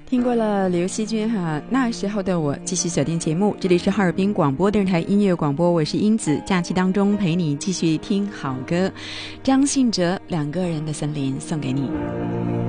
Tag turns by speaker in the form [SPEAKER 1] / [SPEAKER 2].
[SPEAKER 1] 听过了刘惜君哈，那时候的我，继续锁定节目，这里是哈尔滨广播电视台音乐广播，我是英子，假期当中陪你继续听好歌。张信哲《两个人的森林》送给你。